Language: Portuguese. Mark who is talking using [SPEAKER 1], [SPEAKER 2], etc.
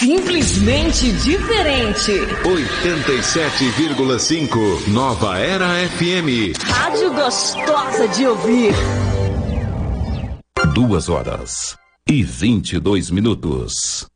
[SPEAKER 1] Simplesmente diferente.
[SPEAKER 2] 87,5 Nova Era FM.
[SPEAKER 1] Rádio gostosa de ouvir.
[SPEAKER 3] 2 horas e 22 minutos.